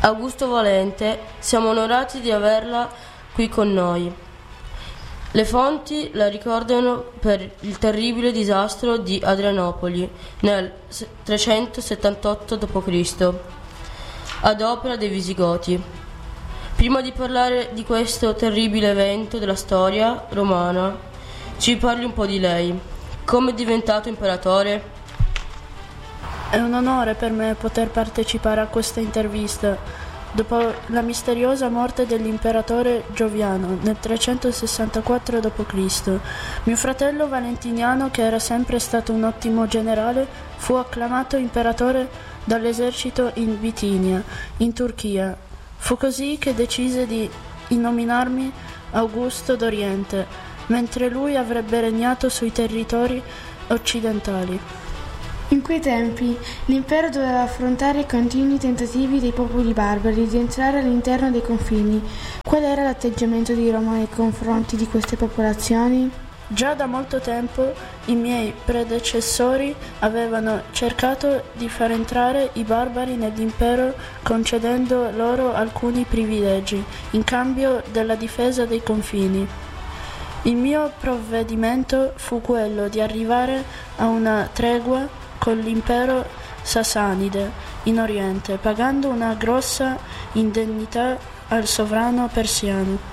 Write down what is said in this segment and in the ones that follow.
Augusto Valente, siamo onorati di averla qui con noi. Le fonti la ricordano per il terribile disastro di Adrianopoli nel 378 d.C. ad opera dei Visigoti. Prima di parlare di questo terribile evento della storia romana, ci parli un po' di lei. Come è diventato imperatore? È un onore per me poter partecipare a questa intervista. Dopo la misteriosa morte dell'imperatore Gioviano nel 364 d.C., mio fratello Valentiniano, che era sempre stato un ottimo generale, fu acclamato imperatore dall'esercito in Bitinia, in Turchia. Fu così che decise di nominarmi Augusto d'Oriente, mentre lui avrebbe regnato sui territori occidentali. In quei tempi l'impero doveva affrontare i continui tentativi dei popoli barbari di entrare all'interno dei confini. Qual era l'atteggiamento di Roma nei confronti di queste popolazioni? Già da molto tempo i miei predecessori avevano cercato di far entrare i barbari nell'impero concedendo loro alcuni privilegi in cambio della difesa dei confini. Il mio provvedimento fu quello di arrivare a una tregua con l'impero Sassanide in Oriente, pagando una grossa indennità al sovrano persiano.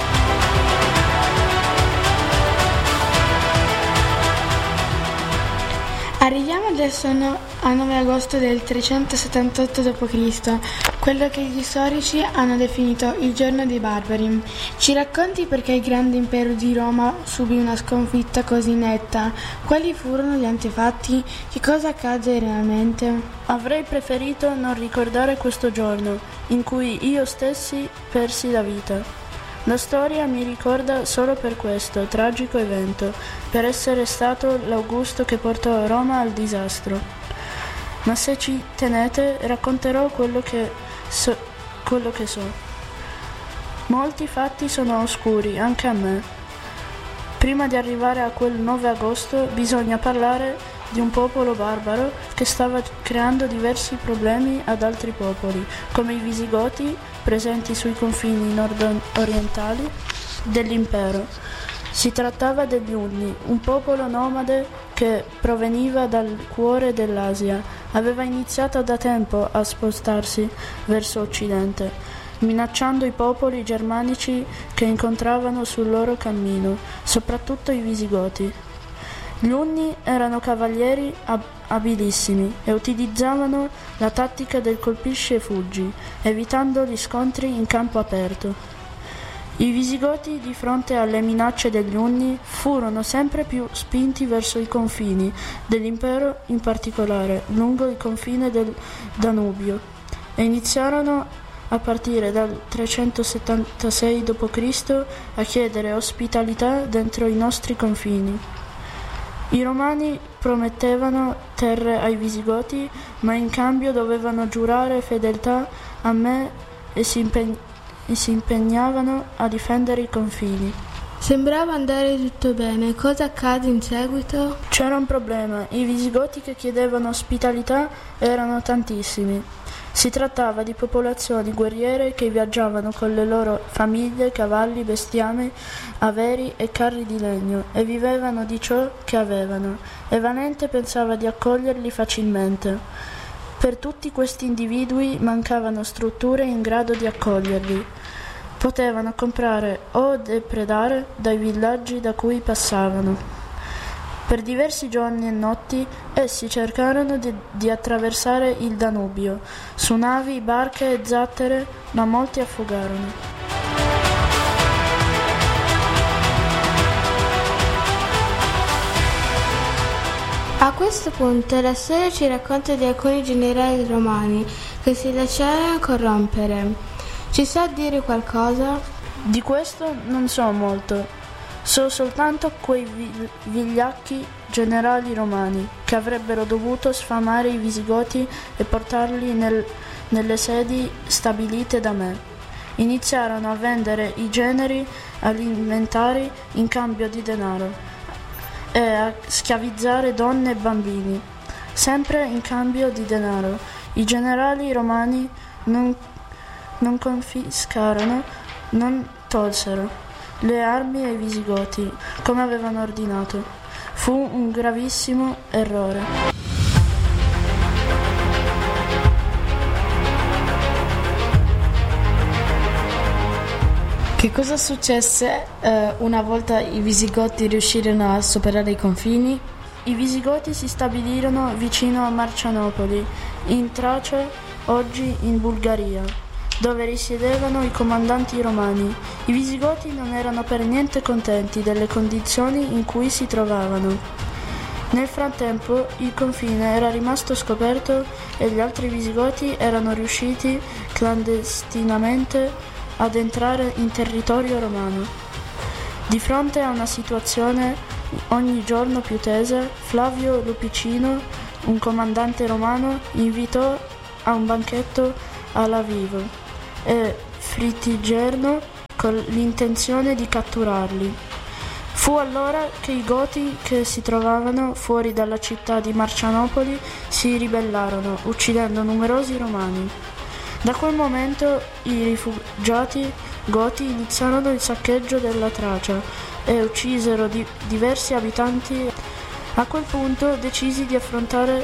Arriviamo adesso al 9 agosto del 378 d.C., quello che gli storici hanno definito il giorno dei barbari. Ci racconti perché il grande impero di Roma subì una sconfitta così netta? Quali furono gli antefatti? Che cosa accade realmente? Avrei preferito non ricordare questo giorno, in cui io stessi persi la vita. La storia mi ricorda solo per questo tragico evento, per essere stato l'Augusto che portò Roma al disastro. Ma se ci tenete, racconterò quello che so. Molti fatti sono oscuri, anche a me. Prima di arrivare a quel 9 agosto bisogna parlare di un popolo barbaro che stava creando diversi problemi ad altri popoli, come i Visigoti, presenti sui confini nord-orientali dell'impero. Si trattava degli Unni, un popolo nomade che proveniva dal cuore dell'Asia. Aveva iniziato da tempo a spostarsi verso occidente, minacciando i popoli germanici che incontravano sul loro cammino, soprattutto i Visigoti. Gli Unni erano cavalieri abilissimi e utilizzavano la tattica del colpisci e fuggi, evitando gli scontri in campo aperto. I Visigoti, di fronte alle minacce degli Unni, furono sempre più spinti verso i confini dell'impero, in particolare lungo il confine del Danubio, e iniziarono a partire dal 376 d.C. a chiedere ospitalità dentro i nostri confini. I Romani promettevano terre ai Visigoti, ma in cambio dovevano giurare fedeltà a me e si impegnavano a difendere i confini. Sembrava andare tutto bene. Cosa accade in seguito? C'era un problema. I Visigoti che chiedevano ospitalità erano tantissimi. Si trattava di popolazioni guerriere che viaggiavano con le loro famiglie, cavalli, bestiame, averi e carri di legno e vivevano di ciò che avevano, e Valente pensava di accoglierli facilmente. Per tutti questi individui mancavano strutture in grado di accoglierli. Potevano comprare o depredare dai villaggi da cui passavano. Per diversi giorni e notti essi cercarono di attraversare il Danubio, su navi, barche e zattere, ma molti affogarono. A questo punto la storia ci racconta di alcuni generali romani che si lasciarono corrompere. Ci sa dire qualcosa? Di questo non so molto. So soltanto quei vigliacchi generali romani che avrebbero dovuto sfamare i Visigoti e portarli nelle sedi stabilite da me. Iniziarono a vendere i generi alimentari in cambio di denaro e a schiavizzare donne e bambini, sempre in cambio di denaro. I generali romani non non confiscarono, non tolsero le armi ai Visigoti, come avevano ordinato. Fu un gravissimo errore. Che cosa successe una volta i Visigoti riuscirono a superare i confini? I Visigoti si stabilirono vicino a Marcianopoli, in Tracia, oggi in Bulgaria, dove risiedevano i comandanti romani. I Visigoti non erano per niente contenti delle condizioni in cui si trovavano. Nel frattempo il confine era rimasto scoperto e gli altri Visigoti erano riusciti clandestinamente ad entrare in territorio romano. Di fronte a una situazione ogni giorno più tesa, Flavio Lupicino, un comandante romano, invitò a un banchetto a Lavivo e Fritigerno con l'intenzione di catturarli. Fu allora che i Goti che si trovavano fuori dalla città di Marcianopoli si ribellarono, uccidendo numerosi romani. Da quel momento i rifugiati Goti iniziarono il saccheggio della Tracia e uccisero diversi abitanti. A quel punto decisi di affrontare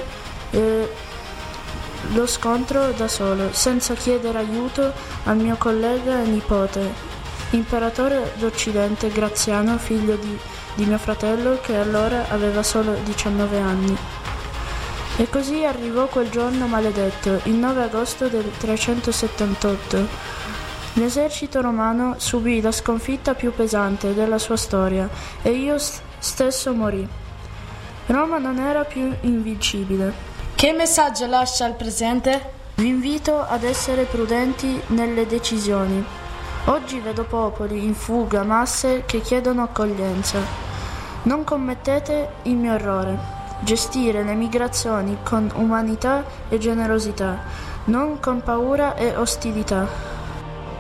lo scontro da solo, senza chiedere aiuto al mio collega e nipote, imperatore d'Occidente Graziano, figlio di mio fratello, che allora aveva solo 19 anni. E così arrivò quel giorno maledetto, il 9 agosto del 378. L'esercito romano subì la sconfitta più pesante della sua storia e io stesso morì. Roma non era più invincibile. Che messaggio lascia al presente? Vi invito ad essere prudenti nelle decisioni. Oggi vedo popoli in fuga, masse che chiedono accoglienza. Non commettete il mio errore. Gestire le migrazioni con umanità e generosità, non con paura e ostilità.